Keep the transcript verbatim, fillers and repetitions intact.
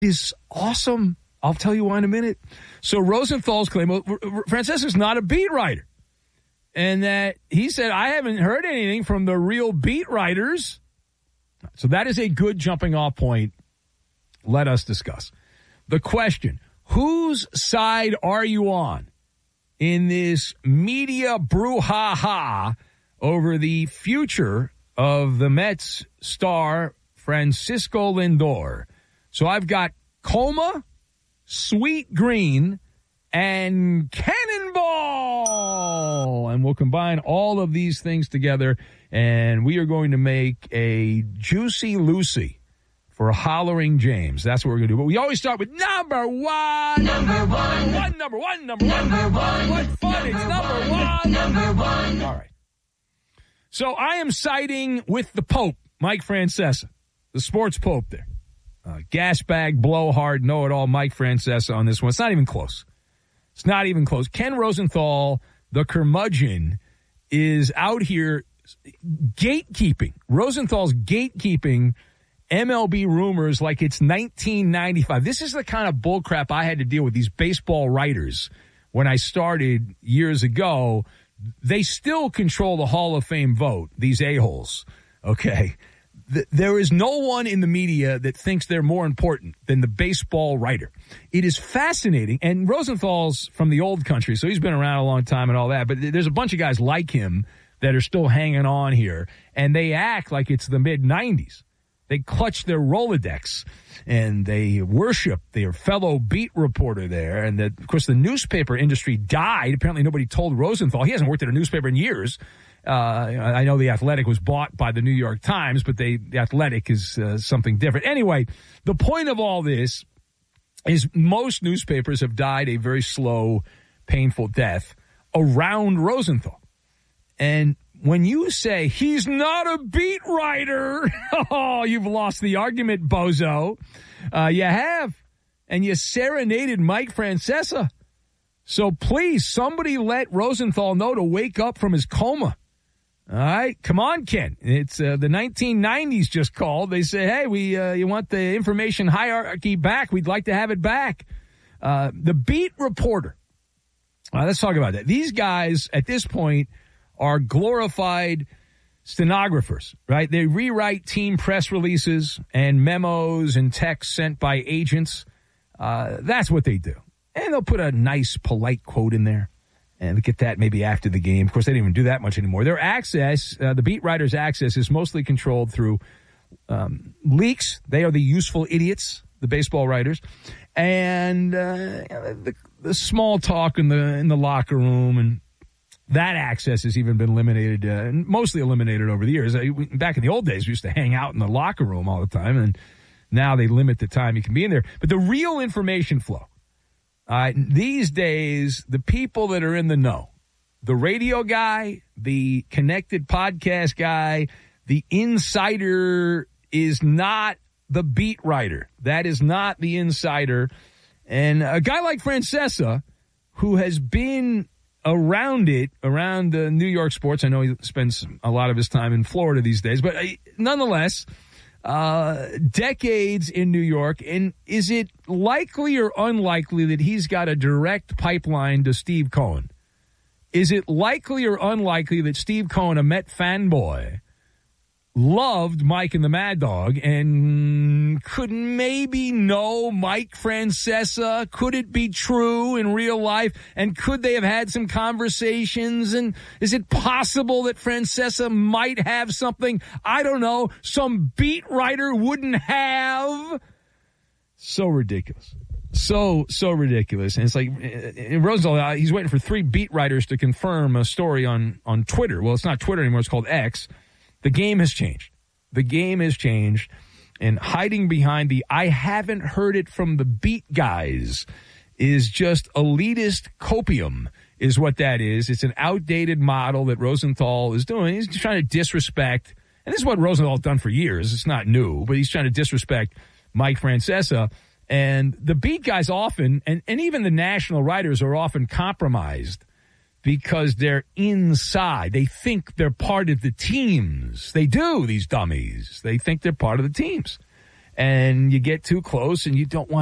is awesome. I'll tell you why in a minute. So Rosenthal's claim, well, Francesa's not a beat writer. And that he said, I haven't heard anything from the real beat writers. So that is a good jumping off point. Let us discuss. The question, whose side are you on in this media brouhaha over the future of the Mets star Francisco Lindor? So I've got Coma, Sweet Green, and Cannonball. And we'll combine all of these things together, and we are going to make a Juicy Lucy for Hollering James. That's what we're going to do. But we always start with number one. Number one. One, number one, number one. Number one. What fun. It's number one. Number one. All right. So I am siding with the Pope, Mike Francesa, the sports Pope there. Uh, gas bag, blowhard, know-it-all Mike Francesa on this one. It's not even close. It's not even close. Ken Rosenthal, the curmudgeon, is out here gatekeeping. Rosenthal's gatekeeping M L B rumors like it's nineteen ninety-five. This is the kind of bullcrap I had to deal with, these baseball writers, when I started years ago. They still control the Hall of Fame vote, these a-holes, okay? There is no one in the media that thinks they're more important than the baseball writer. It is fascinating. And Rosenthal's from the old country, so he's been around a long time and all that. But there's a bunch of guys like him that are still hanging on here, and they act like it's the mid nineties. They clutch their Rolodex, and they worship their fellow beat reporter there. And, that, of course, the newspaper industry died. Apparently nobody told Rosenthal. He hasn't worked at a newspaper in years. Uh, I know The Athletic was bought by the New York Times, but they, The Athletic is uh, something different. Anyway, the point of all this is most newspapers have died a very slow, painful death around Rosenthal. And when you say he's not a beat writer, oh, you've lost the argument, bozo. Uh, you have. And you serenaded Mike Francesa. So please, somebody let Rosenthal know to wake up from his coma. All right, come on, Ken. It's uh, the nineteen nineties just called. They say, hey, we uh, you want the information hierarchy back? We'd like to have it back. Uh, the beat reporter. Uh, let's talk about that. These guys, at this point, are glorified stenographers, right? They rewrite team press releases and memos and texts sent by agents. Uh, that's what they do. And they'll put a nice, polite quote in there. And get that maybe after the game. Of course, they don't even do that much anymore. Their access, uh, the beat writers' access, is mostly controlled through um, leaks. They are the useful idiots, the baseball writers, and uh, the, the small talk in the in the locker room, and that access has even been eliminated, uh, mostly eliminated over the years. Uh, back in the old days, we used to hang out in the locker room all the time, and now they limit the time you can be in there. But the real information flow. Uh, these days, the people that are in the know, the radio guy, the connected podcast guy, the insider is not the beat writer. That is not the insider. And a guy like Francesa, who has been around it, around uh, New York sports, I know he spends a lot of his time in Florida these days, but uh, nonetheless, Uh, decades in New York, and is it likely or unlikely that he's got a direct pipeline to Steve Cohen? Is it likely or unlikely that Steve Cohen, a Met fanboy, loved Mike and the Mad Dog and could maybe know Mike Francesa? Could it be true in real life? And could they have had some conversations? And is it possible that Francesa might have something, I don't know, some beat writer wouldn't have? So ridiculous. So, so ridiculous. And it's like, in Rosenthal, he's waiting for three beat writers to confirm a story on, on Twitter. Well, it's not Twitter anymore. It's called X. The game has changed. The game has changed. And hiding behind the I haven't heard it from the beat guys is just elitist copium is what that is. It's an outdated model that Rosenthal is doing. He's trying to disrespect, and this is what Rosenthal's done for years. It's not new, but he's trying to disrespect Mike Francesa. And the beat guys often, and, and even the national writers are often compromised because they're inside. They think they're part of the teams. They do, these dummies. They think they're part of the teams. and you get too close and you don't want